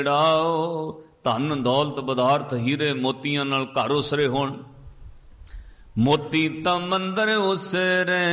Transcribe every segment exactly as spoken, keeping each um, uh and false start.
ਧਨ ਦੌਲਤ ਪਦਾਰਥ ਹੀਰੇ ਮੋਤੀਆਂ ਨਾਲ ਘਰ ਉਸਰੇ ਹੋਣ। ਮੋਤੀ ਤਾਂ ਮੰਦਰ ਉਸਰੇ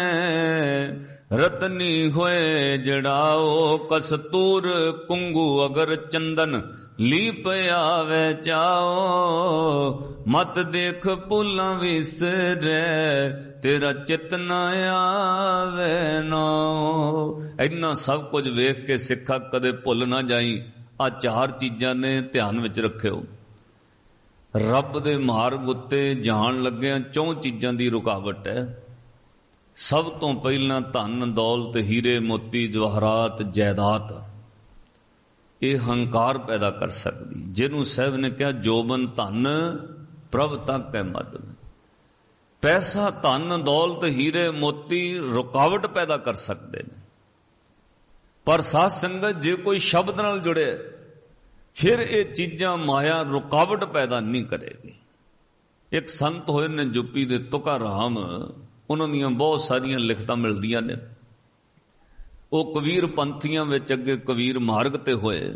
ਰਤਨੀ ਹੋਏ ਜੜਾਓ। ਕਸਤੂਰ ਕੁੰਗੂ ਅਗਰ ਚੰਦਨ ਲੀਪ ਆਵੇ ਚਾਓ। ਮਤ ਦੇਖ ਭੁੱਲਾਂ ਵਿਸਰੇ ਤੇਰਾ ਚਿਤ ਨਾ ਆਵੇ ਨਾਉ। ਇੰਨਾ ਸਭ ਕੁਝ ਵੇਖ ਕੇ ਸਿੱਖਾ ਕਦੇ ਭੁੱਲ ਨਾ ਜਾਈ। ਆ ਚਾਰ ਚੀਜ਼ਾਂ ਨੇ ਧਿਆਨ ਵਿੱਚ ਰੱਖਿਓ। ਰੱਬ ਦੇ ਮਾਰਗ ਉੱਤੇ ਜਾਣ ਲੱਗਿਆਂ ਚੌਂ ਚੀਜ਼ਾਂ ਦੀ ਰੁਕਾਵਟ ਹੈ। ਸਭ ਤੋਂ ਪਹਿਲਾਂ ਧਨ ਦੌਲਤ ਹੀਰੇ ਮੋਤੀ ਜਵਾਹਰਾਤ ਜਾਇਦਾਦ, ਇਹ ਹੰਕਾਰ ਪੈਦਾ ਕਰ ਸਕਦੀ। ਜਿਹਨੂੰ ਸਾਹਿਬ ਨੇ ਕਿਹਾ ਜੋਬਨ ਧਨ ਪ੍ਰਭ ਤੱਕ ਹੈ ਮਦ। ਪੈਸਾ ਧਨ ਦੌਲਤ ਹੀਰੇ ਮੋਤੀ ਰੁਕਾਵਟ ਪੈਦਾ ਕਰ ਸਕਦੇ ਨੇ, ਪਰ ਸਾਧ ਸੰਗਤ ਜੇ ਕੋਈ ਸ਼ਬਦ ਨਾਲ ਜੁੜੇ ਫਿਰ ਇਹ ਚੀਜ਼ਾਂ ਮਾਇਆ ਰੁਕਾਵਟ ਪੈਦਾ ਨਹੀਂ ਕਰੇਗੀ। ਇੱਕ ਸੰਤ ਹੋਏ ਨੇ ਯੂਪੀ ਦੇ ਤੁਕਾ ਰਾਮ, ਉਹਨਾਂ ਦੀਆਂ ਬਹੁਤ ਸਾਰੀਆਂ ਲਿਖਤਾਂ ਮਿਲਦੀਆਂ ਨੇ। ਉਹ ਕਬੀਰ ਪੰਥੀਆਂ ਵਿੱਚ ਅੱਗੇ ਕਬੀਰ ਮਾਰਗ ਤੇ ਹੋਏ।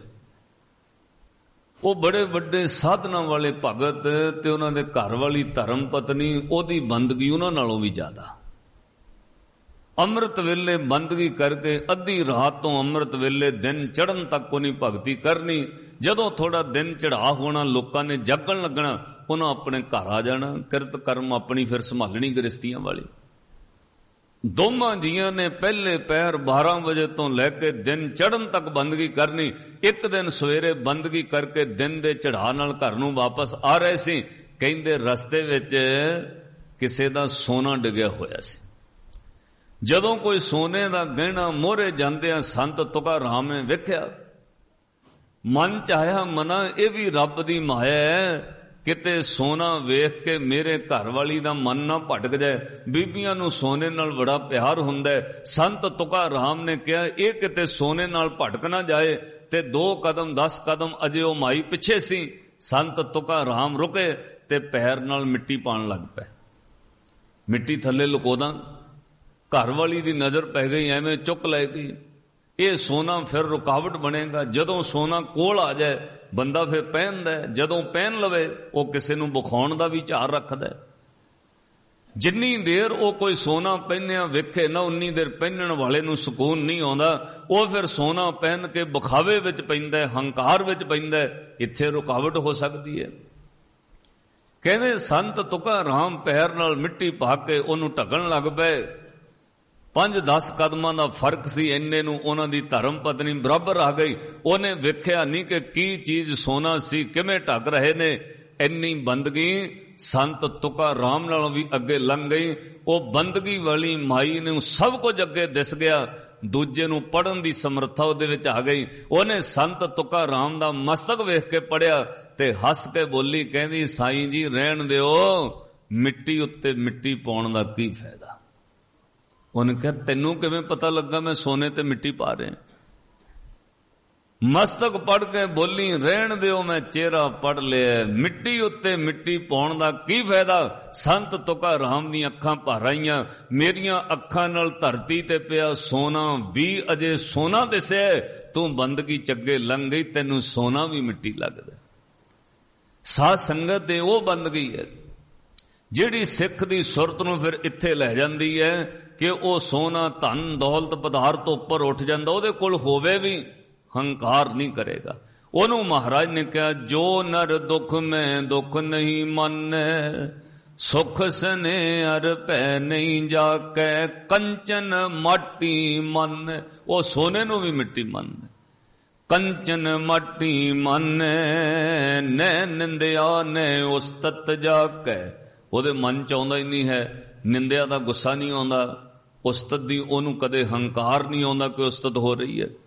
ਉਹ ਬੜੇ ਵੱਡੇ ਸਾਧਨਾਂ ਵਾਲੇ ਭਗਤ ਤੇ ਉਹਨਾਂ ਦੇ ਘਰ ਵਾਲੀ ਧਰਮ ਪਤਨੀ, ਉਹਦੀ ਬੰਦਗੀ ਉਹਨਾਂ ਨਾਲੋਂ ਵੀ ਜ਼ਿਆਦਾ। ਅੰਮ੍ਰਿਤ ਵੇਲੇ ਬੰਦਗੀ ਕਰਕੇ ਅੱਧੀ ਰਾਤ ਤੋਂ ਅੰਮ੍ਰਿਤ ਵੇਲੇ ਦਿਨ ਚੜ੍ਹਨ ਤੱਕ ਉਹਨੀ ਭਗਤੀ ਕਰਨੀ। ਜਦੋਂ ਥੋੜਾ ਦਿਨ ਚੜ੍ਹਾ ਹੋਣਾ, ਲੋਕਾਂ ਨੇ ਜਾਗਣ ਲੱਗਣਾ, ਉਹਨਾਂ ਆਪਣੇ ਘਰ ਆ ਜਾਣਾ। ਕਿਰਤ ਕਰਮ ਆਪਣੀ ਫਿਰ ਸੰਭਾਲਣੀ ਗ੍ਰਸਤੀਆਂ ਵਾਲੀ। ਦੋਵਾਂ ਜੀਆਂ ਨੇ ਪਹਿਲੇ ਪਹਿਰ ਬਾਰਾਂ ਵਜੇ ਤੋਂ ਲੈ ਕੇ ਦਿਨ ਚੜ੍ਹਨ ਤੱਕ ਬੰਦਗੀ ਕਰਨੀ। ਇੱਕ ਦਿਨ ਸਵੇਰੇ ਬੰਦਗੀ ਕਰਕੇ ਦਿਨ ਦੇ ਚੜ੍ਹਾਅ ਨਾਲ ਘਰ ਨੂੰ ਵਾਪਸ ਆ ਰਹੇ ਸੀ। ਕਹਿੰਦੇ ਰਸਤੇ ਵਿੱਚ ਕਿਸੇ ਦਾ ਸੋਨਾ ਡਿੱਗਿਆ ਹੋਇਆ ਸੀ। ਜਦੋਂ ਕੋਈ ਸੋਨੇ ਦਾ ਗਹਿਣਾ ਮੋਹਰੇ ਜਾਂਦਿਆਂ ਸੰਤ ਤੁਕਾ ਰਾਮ ਨੇ ਵੇਖਿਆ, ਮਨ ਚ ਆਇਆ ਮਨਾ ਇਹ ਵੀ ਰੱਬ ਦੀ ਮਾਇਆ ਹੈ। ਕਿਤੇ ਸੋਨਾ ਵੇਖ ਕੇ ਮੇਰੇ ਘਰ ਵਾਲੀ ਦਾ ਮਨ ਨਾ ਭਟਕ ਜਾਏ। ਬੀਬੀਆਂ ਨੂੰ ਸੋਨੇ ਨਾਲ ਬੜਾ ਪਿਆਰ ਹੁੰਦਾ ਹੈ। ਸੰਤ ਤੁਕਾ ਰਾਮ ਨੇ ਕਿਹਾ ਇਹ ਕਿਤੇ ਸੋਨੇ ਨਾਲ ਭਟਕ ਨਾ ਜਾਏ। ਤੇ ਦੋ ਕਦਮ ਦਸ ਕਦਮ ਅਜੇ ਉਹ ਮਾਈ ਪਿੱਛੇ ਸੀ। ਸੰਤ ਤੁਕਾ ਰਾਮ ਰੁਕੇ ਤੇ ਪੈਰ ਨਾਲ ਮਿੱਟੀ ਪਾਣ ਲੱਗ ਪਏ। ਮਿੱਟੀ ਥੱਲੇ ਲੁਕੋਦਾ, ਘਰ ਵਾਲੀ ਦੀ ਨਜ਼ਰ ਪੈ ਗਈ, ਐਵੇਂ ਚੁੱਕ ਲੈ ਗਈ। ਇਹ ਸੋਨਾ ਫਿਰ ਰੁਕਾਵਟ ਬਣੇਗਾ। ਜਦੋਂ ਸੋਨਾ ਕੋਲ ਆ ਜਾਏ ਬੰਦਾ ਫਿਰ ਪਹਿਨਦਾ, ਜਦੋਂ ਪਹਿਨ ਲਵੇ ਉਹ ਕਿਸੇ ਨੂੰ ਵਿਖਾਉਣ ਦਾ ਵੀ ਚਾਰ ਰੱਖਦਾ। ਜਿੰਨੀ ਦੇਰ ਉਹ ਕੋਈ ਸੋਨਾ ਪਹਿਨਿਆ ਵੇਖੇ ਨਾ, ਉਨੀ ਦੇਰ ਪਹਿਨਣ ਵਾਲੇ ਨੂੰ ਸਕੂਨ ਨਹੀਂ ਆਉਂਦਾ। ਉਹ ਫਿਰ ਸੋਨਾ ਪਹਿਨ ਕੇ ਵਿਖਾਵੇ ਵਿੱਚ ਪੈਂਦਾ, ਹੰਕਾਰ ਵਿੱਚ ਪੈਂਦਾ। ਇੱਥੇ ਰੁਕਾਵਟ ਹੋ ਸਕਦੀ ਹੈ। ਕਹਿੰਦੇ ਸੰਤ ਤੁਕਾ ਰਾਮ ਪੈਰ ਨਾਲ ਮਿੱਟੀ ਪਾ ਕੇ ਉਹਨੂੰ ਢਕਣ ਲੱਗ ਪਏ। ਪੰਜ ਦਸ ਕਦਮਾਂ ਦਾ ਫਰਕ ਸੀ, ਇੰਨੇ ਨੂੰ ਉਹਨਾਂ ਦੀ ਧਰਮ ਪਤਨੀ ਬਰਾਬਰ ਆ ਗਈ। ਉਹਨੇ ਵੇਖਿਆ ਨਹੀਂ ਕਿ ਕੀ ਚੀਜ਼ ਸੋਨਾ ਸੀ, ਕਿਵੇਂ ਢੱਕ ਰਹੇ ਨੇ। ਇੰਨੀ ਬੰਦਗੀ ਸੰਤ ਤੁਕਾ ਰਾਮ ਨਾਲੋਂ ਵੀ ਅੱਗੇ ਲੰਘ ਗਈ। ਉਹ ਬੰਦਗੀ ਵਾਲੀ ਮਾਈ ਨੂੰ ਸਭ ਕੁਝ ਅੱਗੇ ਦਿਸ ਗਿਆ। ਦੂਜੇ ਨੂੰ ਪੜ੍ਹਨ ਦੀ ਸਮਰੱਥਾ ਉਹਦੇ ਵਿੱਚ ਆ ਗਈ। ਉਹਨੇ ਸੰਤ ਤੁਕਾ ਰਾਮ ਦਾ ਮਸਤਕ ਵੇਖ ਕੇ ਪੜ੍ਹਿਆ ਤੇ ਹੱਸ ਕੇ ਬੋਲੀ, ਕਹਿੰਦੀ ਸਾਈਂ ਜੀ ਰਹਿਣ ਦਿਓ, ਮਿੱਟੀ ਉੱਤੇ ਮਿੱਟੀ ਪਾਉਣ ਦਾ ਕੀ ਫਾਇਦਾ। ਉਹਨੇ ਕਿਹਾ ਤੈਨੂੰ ਕਿਵੇਂ ਪਤਾ ਲੱਗਾ ਮੈਂ ਸੋਨੇ ਤੇ ਮਿੱਟੀ ਪਾ ਰਿਹਾ। ਮਸਤਕ ਪੜ ਕੇ ਬੋਲੀ ਰਹਿਣ ਦਿਓ, ਮੈਂ ਚਿਹਰਾ ਪੜ ਲਿਆ, ਮਿੱਟੀ ਉੱਤੇ ਮਿੱਟੀ ਪਾਉਣ ਦਾ ਕੀ ਫਾਇਦਾ। ਸੰਤ ਤੁਕਾ ਰਾਮ ਦੀਆਂ ਅੱਖਾਂ ਭਰ ਆਈਆਂ। ਮੇਰੀਆਂ ਅੱਖਾਂ ਨਾਲ ਧਰਤੀ ਤੇ ਪਿਆ ਸੋਨਾ ਵੀ ਅਜੇ ਸੋਨਾ ਦਿਸਿਆ, ਤੂੰ ਬੰਦਗੀ ਚੱਗੇ ਲੰਘ ਗਈ, ਤੈਨੂੰ ਸੋਨਾ ਵੀ ਮਿੱਟੀ ਲੱਗਦਾ। ਸਾਧ ਸੰਗਤ ਦੇ ਉਹ ਬੰਦਗੀ ਹੈ ਜਿਹੜੀ ਸਿੱਖ ਦੀ ਸੁਰਤ ਨੂੰ ਫਿਰ ਇੱਥੇ ਲੈ ਜਾਂਦੀ ਹੈ ਕਿ ਉਹ ਸੋਨਾ ਧਨ ਦੌਲਤ ਪਦਾਰਥ ਤੋਂ ਉੱਪਰ ਉੱਠ ਜਾਂਦਾ। ਉਹਦੇ ਕੋਲ ਹੋਵੇ ਵੀ ਹੰਕਾਰ ਨਹੀਂ ਕਰੇਗਾ। ਉਹਨੂੰ ਮਹਾਰਾਜ ਨੇ ਕਿਹਾ ਜੋ ਨਰ ਦੁੱਖ ਮੈਂ ਦੁੱਖ ਨਹੀਂ ਮੰਨੈ, ਸੁਖ ਸਨੇ ਅਰ ਪੈ ਨਹੀਂ ਜਾਕੈ, ਕੰਚਨ ਮਾਟੀ ਮੰਨ। ਉਹ ਸੋਨੇ ਨੂੰ ਵੀ ਮਿੱਟੀ ਮੰਨਦਾ। ਕੰਚਨ ਮਾਟੀ ਮੰਨੈ ਨੈ ਨਿੰਦਿਆ ਨੈ ਉਸਤਤ ਜਾਕੈ। ਉਹਦੇ ਮਨ ਚ ਆਉਂਦਾ ਹੀ ਨਹੀਂ ਹੈ, ਨਿੰਦਿਆ ਦਾ ਗੁੱਸਾ ਨਹੀਂ ਆਉਂਦਾ, ਉਸਤਤ ਦੀ ਉਹਨੂੰ ਕਦੇ ਹੰਕਾਰ ਨਹੀਂ ਆਉਂਦਾ ਕਿ ਉਸਤਤ ਹੋ ਰਹੀ ਹੈ।